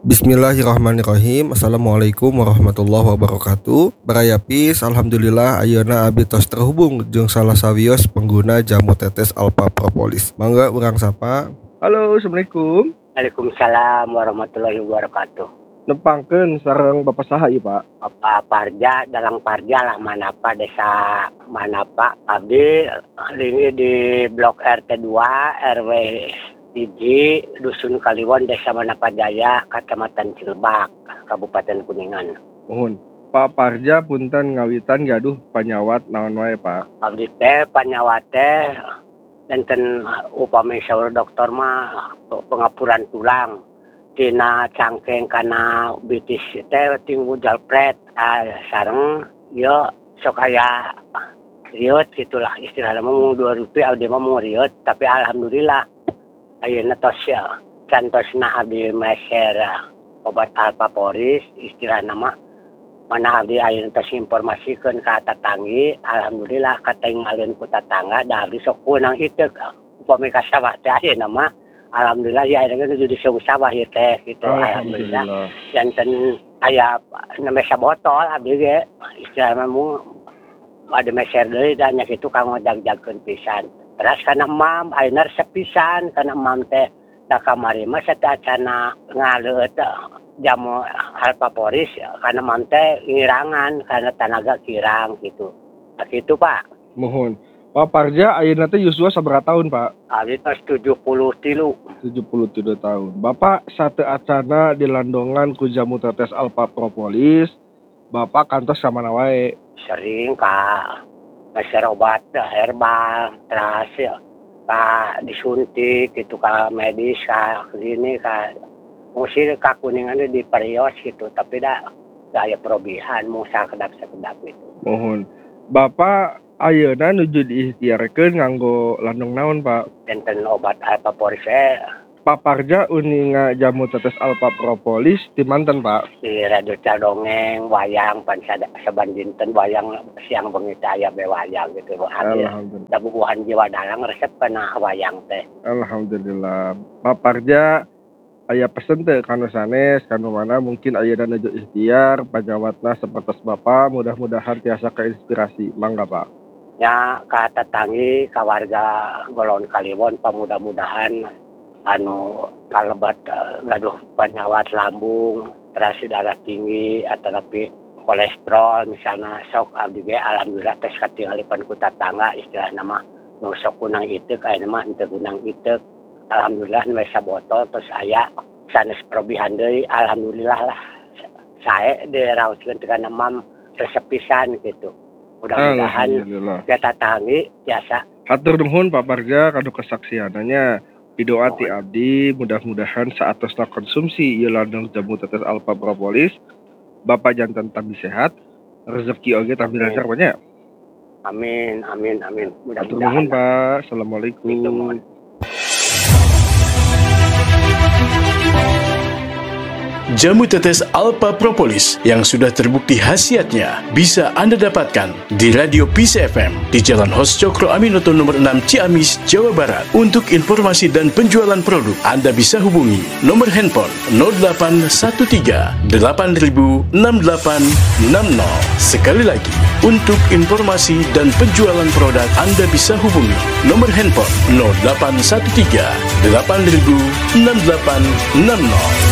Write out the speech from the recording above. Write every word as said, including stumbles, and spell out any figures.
Bismillahirrahmanirrahim. Assalamualaikum warahmatullahi wabarakatuh. Barayapis, alhamdulillah ayeuna abdi tos terhubung jeung salah sawios pengguna jamu tetes Alpha Propolis. Mangga urang sapa. Halo, assalamualaikum. Waalaikumsalam warahmatullahi wabarakatuh. Nepangkeun sareng Bapak saha ieu, Pak? Bapak Parja, Dalang Parja lah Manapa, desa Manapa. Abdi ini di Blok R T dua R W Hiji, Dusun Kaliwon, Desa Manapa Jaya, Kecamatan Cilebak, Kabupaten Kuningan. Mohon. Pak Parja punten ngawitan gaduh panyawat naon wae, Pak? Abdi teh panyawat teh enten upami saur dokter mah pengapuran tulang. Tina cangkeng kana bitis teh tinggu jalpret ah, sareng yo sok aya riot gitulah istilahna mah dua rupiah abdi mah mau riot, tapi alhamdulillah ayeuna tos ya cantosna abdi meser obat Alpha Poris istilahna mah mana abdi ayeuna tos informasikeun ka tatanggi, alhamdulillah kateng maleun ku tatangga da abdi sok kunang hideuk upami ka sawah teh ayeuna mah alhamdulillah ya ayeuna geus di sawah ieu teh gitu. Alhamdulillah janten aya nemesa botol abdi ge istilahna mah ada meser deui da nya kitu kanggo jag-jagkeun pisan. Terus kana mam ayeuna resep pisan kana mam teh da kamari mah satacana ngaleut jamu Alpha Poris kana mam teh ngirangan kana tanaga kirang gitu. Nah kitu Pak. Mohon. Pak Parja ayeuna teh yuswa sabaraha tahun, Pak? Abdi tos tujuh puluh tilu. tujuh puluh tilu tahun. Bapak sateuacana dilandongan ku jamu tetes Alpha Propolis, Bapak kantos ka mana wae? Sering ka meser obat herbal, terus ya, ka disuntik gitu ka medis ka klinik ka musir ka Kuningan di perios gitu, tapi dah gaya perobihan mau sakedap-sakedap gitu. Mohon. Bapak ayeuna nuju diikhtiarkeun nganggo landong naon, Pak? Enten obat Alpha Poris eh Pak Parja uninga jamu tetes Alpha Propolis di manten, Pak? di radio dongeng wayang pan saban dinten wayang siang bengi teh aya be wayang gitu. Alhamdulillah. Da bubuhan jiwa dalang resep kana wayang teh. Alhamdulillah. Pak Parja aya pesen teh kanu sanes kanu mana mungkin ayeuna nuju ikhtiar panyawatna sapertos Bapak mudah-mudahan tiasa keinspirasi. Mangga, Pak. Ya ka tetanggi ka warga Golon Kaliwon pamudah-mudahan anu kalebat uh, gaduh panyawat lambung, terus darah tinggi atau tapi kolesterol misalnya sok abdi ge alhamdulillah tes katinggalipan ku tatangga istilahna mah nu sok kunang iteuk ayeuna mah henteu kunang iteuk alhamdulillah nu sabotol terus aya sanes perobihan deui alhamdulillah lah sae diraoskeun teh kana mam resep pisan gitu. Mudah-mudahan ya tatanggi biasa. Hatur nuhun Pak Parja kanu kesaksiananya. Didoa ti abdi mudah-mudahan saatosna konsumsi ieu landung jamu tetes Alpha Propolis Bapak janten tambi sehat, rezeki oge tambi lancar banyak. Amin, amin, amin. Hatur nuhun Pak. Assalamualaikum. Jamu tetes Alpha Propolis yang sudah terbukti khasiatnya bisa Anda dapatkan di Radio Peace F M di Jalan Hos Cokro Aminoto nomor enam Ciamis, Jawa Barat. Untuk informasi dan penjualan produk, Anda bisa hubungi nomor handphone nol delapan satu tiga delapan nol enam delapan enam nol. Sekali lagi, untuk informasi dan penjualan produk, Anda bisa hubungi nomor handphone nol delapan satu tiga delapan nol enam delapan enam nol.